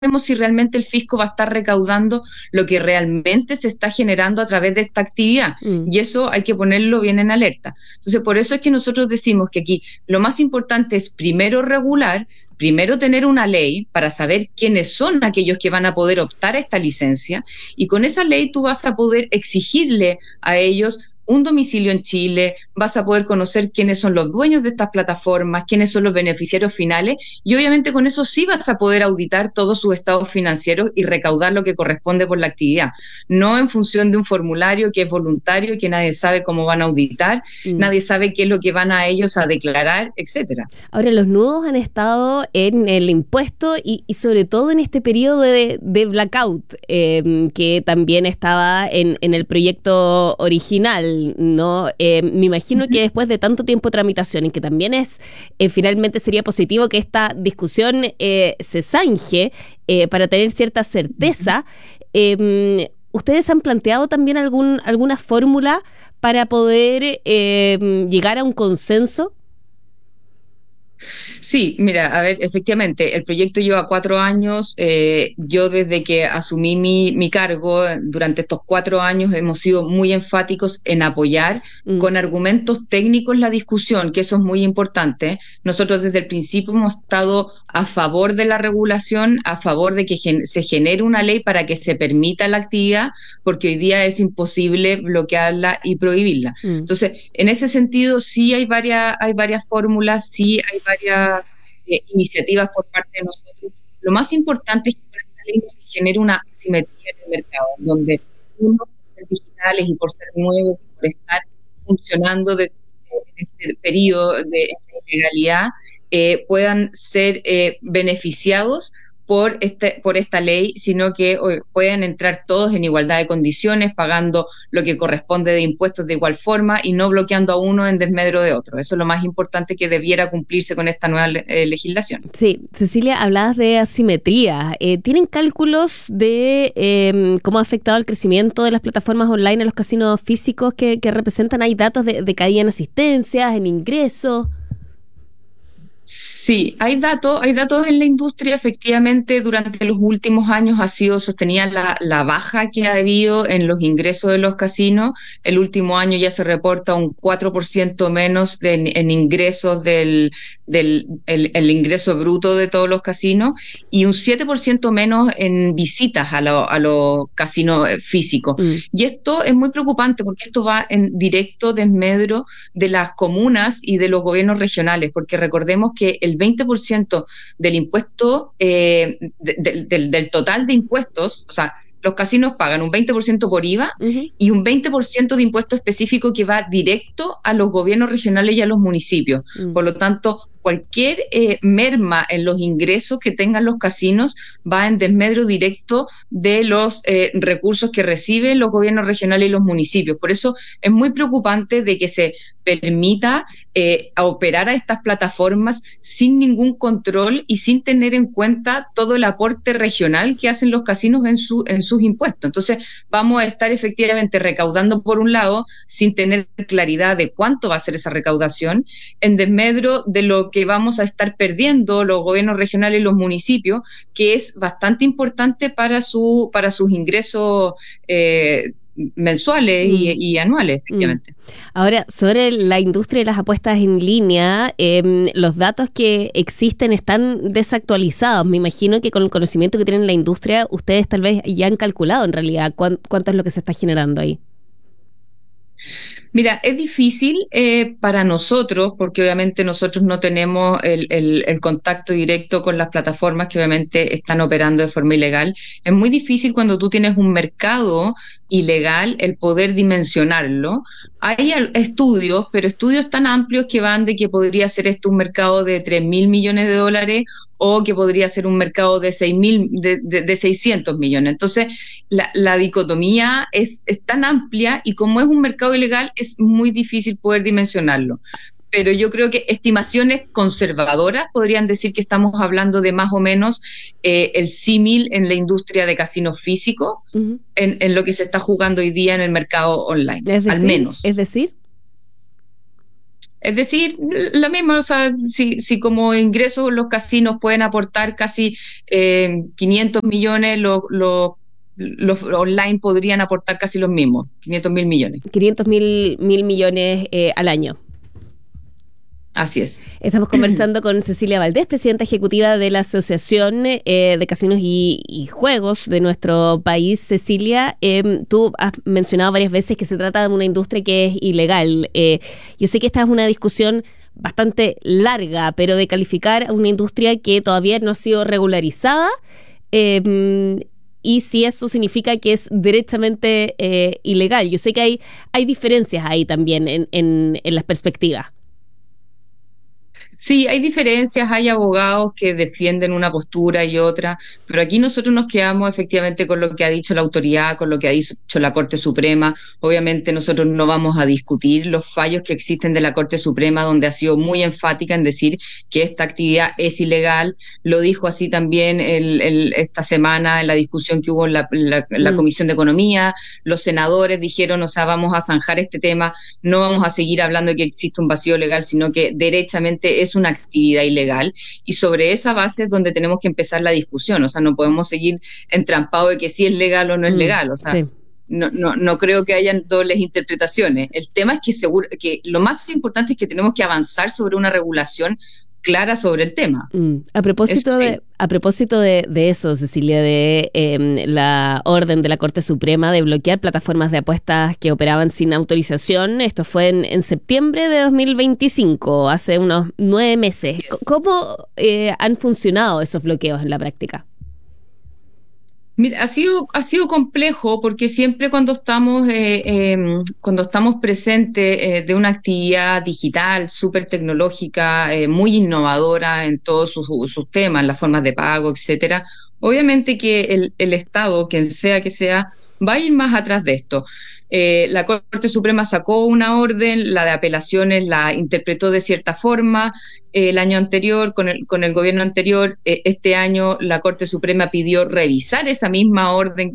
sabemos si realmente el fisco va a estar recaudando lo que realmente se está generando a través de esta actividad. Y eso hay que ponerlo bien en alerta. Entonces, por eso es que nosotros decimos que aquí lo más importante es primero regular, primero tener una ley para saber quiénes son aquellos que van a poder optar a esta licencia, y con esa ley tú vas a poder exigirle a ellos un domicilio en Chile, vas a poder conocer quiénes son los dueños de estas plataformas, quiénes son los beneficiarios finales, y obviamente con eso sí vas a poder auditar todos sus estados financieros y recaudar lo que corresponde por la actividad, no en función de un formulario que es voluntario, que nadie sabe cómo van a auditar, nadie sabe qué es lo que van a ellos a declarar, etcétera. Ahora, los nudos han estado en el impuesto y sobre todo en este periodo de blackout, que también estaba en el proyecto original, ¿no? Me imagino que después de tanto tiempo de tramitación y que también finalmente sería positivo que esta discusión se zanje para tener cierta certeza. ¿Ustedes han planteado también alguna fórmula para poder llegar a un consenso? Sí, mira, a ver, efectivamente, el proyecto lleva 4 años. Yo desde que asumí mi cargo, durante estos 4 años hemos sido muy enfáticos en apoyar con argumentos técnicos la discusión, que eso es muy importante. Nosotros desde el principio hemos estado a favor de la regulación, a favor de que se genere una ley para que se permita la actividad, porque hoy día es imposible bloquearla y prohibirla. Entonces, en ese sentido, sí hay varias fórmulas, sí hay varias iniciativas por parte de nosotros. Lo más importante es que con esta ley no se genere una asimetría en el mercado, donde uno, por ser digitales y por ser nuevos, por estar funcionando en este periodo de ilegalidad, puedan ser beneficiados por esta ley, sino que puedan entrar todos en igualdad de condiciones, pagando lo que corresponde de impuestos de igual forma y no bloqueando a uno en desmedro de otro. Eso es lo más importante que debiera cumplirse con esta nueva legislación. Sí, Cecilia, hablabas de asimetría. ¿Tienen cálculos de cómo ha afectado el crecimiento de las plataformas online en los casinos físicos que representan? ¿Hay datos de caída en asistencias, en ingresos? Sí, hay datos en la industria. Efectivamente, durante los últimos años ha sido sostenida la baja que ha habido en los ingresos de los casinos. El último año ya se reporta un 4% menos en ingresos el ingreso bruto de todos los casinos, y un 7% menos en visitas a los casinos físicos. Y esto es muy preocupante porque esto va en directo desmedro de las comunas y de los gobiernos regionales, porque recordemos que el 20% del impuesto, del total de impuestos, o sea, los casinos pagan un 20% por IVA y un 20% de impuesto específico que va directo a los gobiernos regionales y a los municipios. Por lo tanto, cualquier merma en los ingresos que tengan los casinos va en desmedro directo de los recursos que reciben los gobiernos regionales y los municipios. Por eso es muy preocupante de que se permita a operar a estas plataformas sin ningún control y sin tener en cuenta todo el aporte regional que hacen los casinos en sus impuestos. Entonces vamos a estar efectivamente recaudando por un lado sin tener claridad de cuánto va a ser esa recaudación, en desmedro de lo que vamos a estar perdiendo los gobiernos regionales y los municipios, que es bastante importante para sus ingresos mensuales y anuales, efectivamente. Ahora, sobre la industria de las apuestas en línea, los datos que existen están desactualizados. Me imagino que con el conocimiento que tienen la industria, ustedes tal vez ya han calculado en realidad cuánto es lo que se está generando ahí. Mira, es difícil para nosotros, porque obviamente nosotros no tenemos el contacto directo con las plataformas que obviamente están operando de forma ilegal. Es muy difícil cuando tú tienes un mercado ilegal el poder dimensionarlo. Hay estudios, pero estudios tan amplios que van de que podría ser esto un mercado de 3.000 millones de dólares o que podría ser un mercado de 600 millones. Entonces, la dicotomía es tan amplia, y como es un mercado ilegal, es muy difícil poder dimensionarlo. Pero yo creo que estimaciones conservadoras podrían decir que estamos hablando de más o menos el símil en la industria de casinos físicos, en lo que se está jugando hoy día en el mercado online, al menos. Es decir, Es decir, la misma, o sea, si como ingresos los casinos pueden aportar casi 500 millones, los online podrían aportar casi los mismos, 500.000 millones. 500 mil millones al año. Así es. Estamos conversando con Cecilia Valdés, presidenta ejecutiva de la Asociación de Casinos y Juegos de nuestro país. Cecilia, tú has mencionado varias veces que se trata de una industria que es ilegal. Yo sé que esta es una discusión bastante larga, pero de calificar a una industria que todavía no ha sido regularizada, y si eso significa que es derechamente ilegal. Yo sé que hay diferencias ahí también en las perspectivas. Sí, hay diferencias, hay abogados que defienden una postura y otra, pero aquí nosotros nos quedamos efectivamente con lo que ha dicho la autoridad, con lo que ha dicho la Corte Suprema. Obviamente nosotros no vamos a discutir los fallos que existen de la Corte Suprema, donde ha sido muy enfática en decir que esta actividad es ilegal. Lo dijo así también esta semana en la discusión que hubo en la Comisión de Economía. Los senadores dijeron, o sea, vamos a zanjar este tema, no vamos a seguir hablando de que existe un vacío legal, sino que derechamente es una actividad ilegal, y sobre esa base es donde tenemos que empezar la discusión. O sea, no podemos seguir entrampados de que si es legal o no es legal. O sea, sí. No creo que hayan dobles interpretaciones. El tema es que lo más importante es que tenemos que avanzar sobre una regulación clara sobre el tema. A propósito de eso, Cecilia, de la orden de la Corte Suprema de bloquear plataformas de apuestas que operaban sin autorización, esto fue en septiembre de 2025, hace unos 9 meses. ¿Cómo han funcionado esos bloqueos en la práctica? Mira, ha sido complejo porque siempre cuando estamos presentes de una actividad digital súper tecnológica, muy innovadora en todos sus temas, las formas de pago, etcétera, obviamente que el Estado, quien sea que sea, va a ir más atrás de esto. La Corte Suprema sacó una orden, la de apelaciones la interpretó de cierta forma. El año anterior, con el gobierno anterior, este año la Corte Suprema pidió revisar esa misma orden.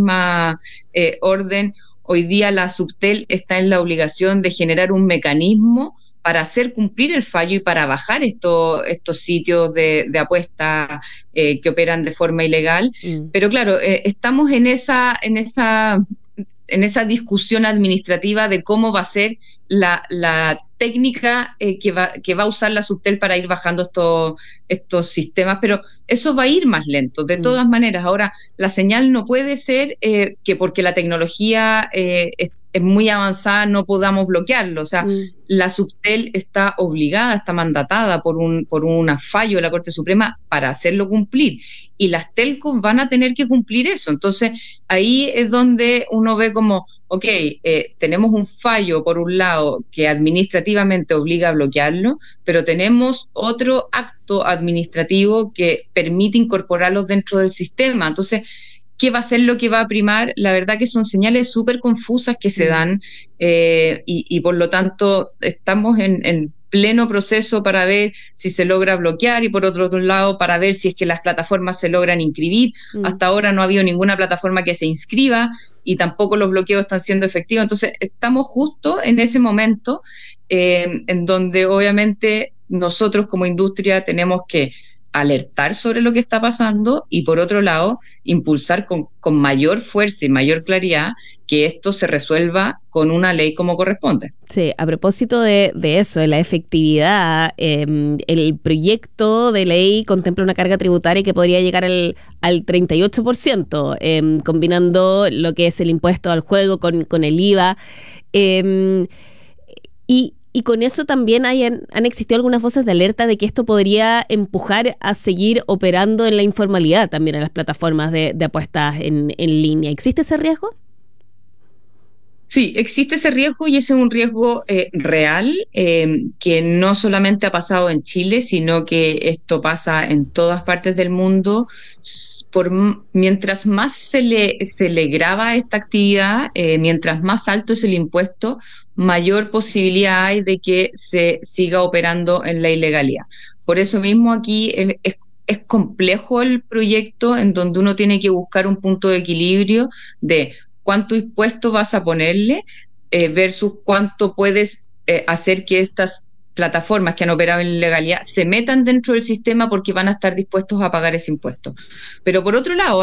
Hoy día la Subtel está en la obligación de generar un mecanismo para hacer cumplir el fallo y para bajar estos sitios de apuesta que operan de forma ilegal. Pero claro, estamos en esa discusión administrativa de cómo va a ser la técnica que va a usar la Subtel para ir bajando estos sistemas, pero eso va a ir más lento, de todas maneras. Ahora, la señal no puede ser que porque la tecnología es muy avanzada no podamos bloquearlo. O sea, la Subtel está obligada, está mandatada por un fallo de la Corte Suprema para hacerlo cumplir, y las telcos van a tener que cumplir eso. Entonces, ahí es donde uno ve como, ok, tenemos un fallo por un lado que administrativamente obliga a bloquearlo, pero tenemos otro acto administrativo que permite incorporarlos dentro del sistema. Entonces, ¿qué va a ser lo que va a primar? La verdad que son señales súper confusas que se dan, y por lo tanto estamos en pleno proceso para ver si se logra bloquear, y por otro lado para ver si es que las plataformas se logran inscribir. Hasta ahora no ha habido ninguna plataforma que se inscriba y tampoco los bloqueos están siendo efectivos. Entonces estamos justo en ese momento en donde obviamente nosotros como industria tenemos que alertar sobre lo que está pasando y, por otro lado, impulsar con mayor fuerza y mayor claridad que esto se resuelva con una ley como corresponde. Sí, a propósito de eso, de la efectividad, el proyecto de ley contempla una carga tributaria que podría llegar al 38%, combinando lo que es el impuesto al juego con el IVA. Y con eso también han existido algunas voces de alerta de que esto podría empujar a seguir operando en la informalidad también en las plataformas de apuestas en línea. ¿Existe ese riesgo? Sí, existe ese riesgo, y ese es un riesgo real, que no solamente ha pasado en Chile, sino que esto pasa en todas partes del mundo. Mientras más se le grava esta actividad, mientras más alto es el impuesto, mayor posibilidad hay de que se siga operando en la ilegalidad. Por eso mismo aquí es complejo el proyecto, en donde uno tiene que buscar un punto de equilibrio de cuánto impuesto vas a ponerle versus cuánto puedes hacer que estas plataformas que han operado en ilegalidad se metan dentro del sistema porque van a estar dispuestos a pagar ese impuesto. Pero por otro lado,